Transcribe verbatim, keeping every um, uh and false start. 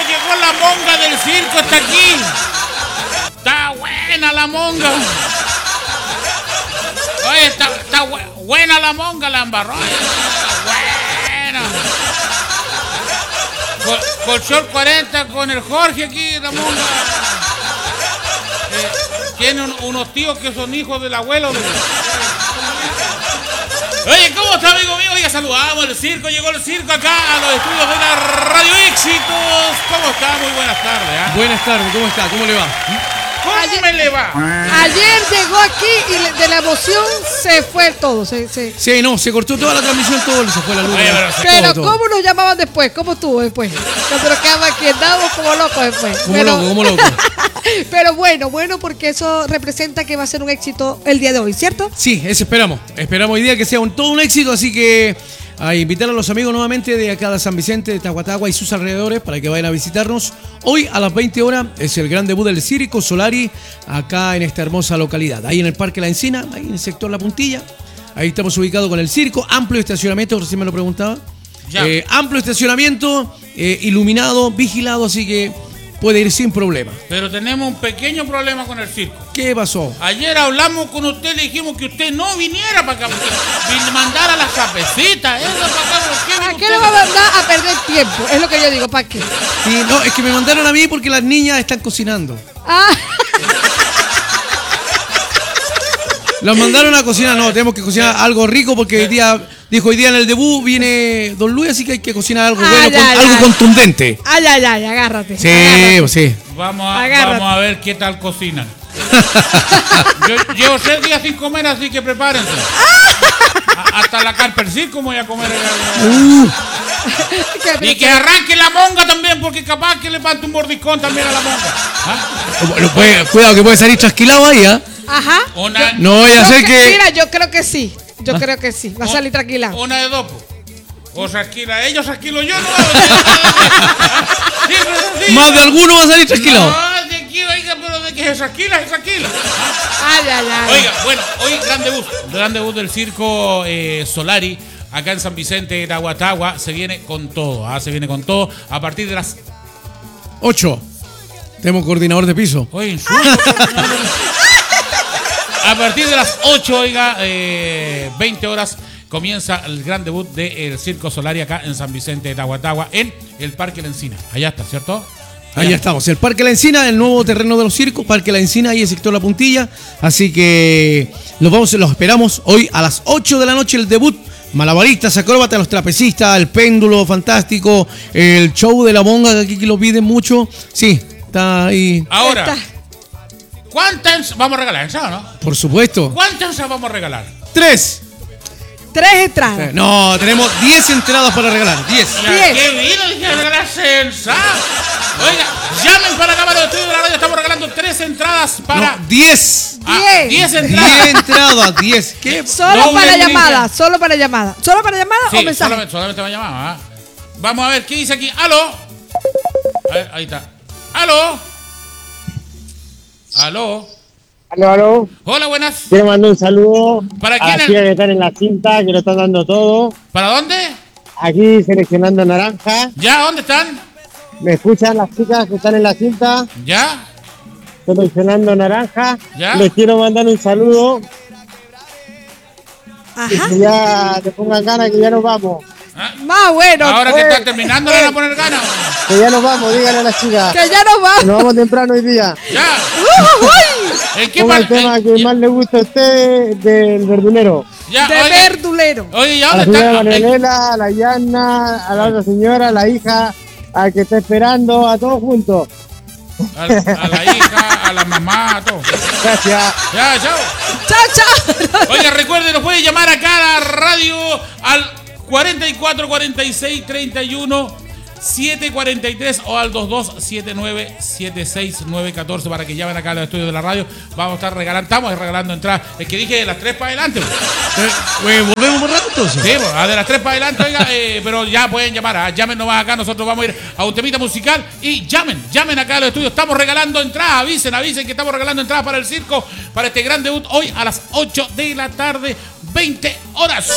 llegó la monga del circo, está aquí. Está buena la monga. Oye, está, está buena la monga, la embarró. Buena. Col, colchón cuarenta con el Jorge aquí, la monga. Eh, tiene un, unos tíos que son hijos del abuelo. De... Oye, ¿cómo está, amigo mío? Oiga, saludamos el circo, llegó el circo acá a los estudios de la Radio Éxitos. ¿Cómo está? Muy buenas tardes. ¿eh? Buenas tardes, ¿cómo está? ¿Cómo le va? ¿Cómo ayer, me le va? Ayer llegó aquí y de la emoción se fue todo. Se, se... Sí, no, se cortó toda la transmisión, todo se fue la luz. Oye, pero pero todo, ¿cómo todo. nos llamaban después? ¿Cómo estuvo después? Nosotros quedamos aquí andados como locos después. Como pero... loco, como loco. Pero bueno, bueno, porque eso representa que va a ser un éxito el día de hoy, ¿cierto? Sí, eso esperamos. Esperamos hoy día que sea un, todo un éxito, así que a invitar a los amigos nuevamente de acá de San Vicente, de Tahuatahua y sus alrededores para que vayan a visitarnos. Hoy a las veinte horas es el gran debut del Circo Solari acá en esta hermosa localidad. Ahí en el Parque La Encina, ahí en el sector La Puntilla. Ahí estamos ubicados con el circo, amplio estacionamiento, recién me lo preguntaba. Eh, amplio estacionamiento, eh, iluminado, vigilado, así que puede ir sin problema. Pero tenemos un pequeño problema con el circo. ¿Qué pasó? Ayer hablamos con usted, le dijimos que usted no viniera para acá, porque mandara las capecitas. Eso para acá, ¿por qué? ¿Para qué le va a mandar a perder tiempo? Es lo que yo digo, ¿para qué? Sí, no, es que me mandaron a mí porque las niñas están cocinando. Ah. Los mandaron a cocinar, no, tenemos que cocinar algo rico porque hoy día, dijo hoy día en el debut viene Don Luis, así que hay que cocinar algo Ah, bueno, ya, con, ya, algo ya. contundente. Ay, ay, ay, agárrate. Sí, agárrate. pues sí. Vamos a, Agárrate. vamos a ver qué tal cocinan. Yo llevo seis días sin comer, así que prepárense. A- hasta la carpercil como voy a comer. Uh, Y que arranque la monga también, porque capaz que le pante un mordiscón también a la monga. ¿Ah? lo puede- cuidado que puede salir trasquilado ahí, ¿ah? Ajá. Una, No vaya a Yo ser que- que... Mira, yo creo que sí. Yo creo que sí. Va a salir tranquila. una de dos. po. O trasquila ellos, trasquilo yo, no. Sí, pero sí. Más de alguno va a salir trasquilado. No, de aquí, oiga, pero de que se trasquila, se trasquila. Ay, ay, ay. Oiga, bueno, hoy gran debut, gran debut del circo eh, Solari, acá en San Vicente de Tahuatahua, se viene con todo, ¿ah? Se viene con todo, a partir de las... Ocho. Tenemos coordinador de piso. Oye, insulto. A partir de las ocho, oiga, eh, veinte horas, comienza el gran debut del circo Solari acá en San Vicente de Tahuatahua, en el Parque La Encina. Allá está, ¿cierto? Ahí ya estamos, el Parque La Encina, el nuevo terreno de los circos, Parque La Encina, ahí el sector La Puntilla. Así que los vamos, los esperamos hoy a las ocho de la noche, el debut. Malabaristas, acróbatas, los trapecistas, el péndulo fantástico, el show de la monga, que aquí que lo piden mucho. Sí, está ahí. Ahora, Está. ¿cuántas vamos a regalar? ¿Ensado, no? Por supuesto. ¿Cuántas ensado vamos a regalar? Tres. Tres entradas. No, tenemos diez entradas para regalar. Diez. Ya, Diez. ¿qué vino? Dije regalarse ensado. Oiga, llamen para acá para los estudios de la radio, estamos regalando tres entradas para... No, diez. Ah, Diez. diez entradas. Diez entradas, diez. ¿Qué? Solo Doble para línea. llamada, solo para llamada. ¿Solo para llamada Sí, o mensaje? solamente, solamente me llamaba. ¿ah? Vamos a ver qué dice aquí. ¡Aló! A ver, ahí está. ¡Aló! ¡Aló! Aló, aló. Hola, buenas. Quiero mandar un saludo ¿Para a quién las es? chicas que están en la cinta, que lo están dando todo. ¿Para dónde? Aquí seleccionando naranja. ¿Ya? ¿Dónde están? ¿Me escuchan las chicas que están en la cinta? ¿Ya? Seleccionando naranja. ¿Ya? Les quiero mandar un saludo. Y Ajá. que ya le pongan ganas que ya nos vamos. ¿Ah? Más bueno. Ahora que eh, están terminando, le van a poner ganas. Que ya nos vamos, díganle a las chicas. Que ya nos Que vamos. nos vamos temprano hoy día. ¿Ya? Uh, uy. ¿En qué Ponga el parte? tema que más le gusta a usted del verdulero. Ya, De oye, verdulero. oye, ¿ya A la dónde señora están? Marianela, a la Yanna, a la otra señora, a la hija, al que está esperando, a todos juntos. A, a la hija, a la mamá, a todo. Gracias. Ya, chao. Chao, chao. Oiga, recuerde, nos puede llamar acá a la radio al cuarenta y cuatro, cuarenta y seis, treinta y uno, siete cuarenta y tres o al dos dos siete nueve, siete seis nueve uno cuatro para que llamen acá a los estudios de la radio. Vamos a estar regalando, estamos regalando entradas. Es que dije de las tres para adelante. Eh, eh, ¿Volvemos por rato entonces? Sí, pues, a de las tres para adelante, oiga, eh, pero ya pueden llamar, ¿ah? Llamen nomás acá, nosotros vamos a ir a un temita musical y llamen, llamen acá a los estudios, estamos regalando entradas, avisen, avisen que estamos regalando entradas para el circo, para este gran debut hoy a las ocho de la tarde, veinte horas.